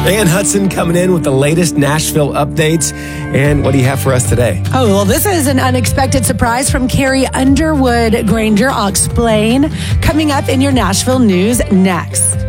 Ann Hudson coming in with the latest Nashville updates. And what do you have for us today? Oh, well, this is an unexpected surprise from Carrie Underwood Granger. I'll explain coming up in your Nashville news next.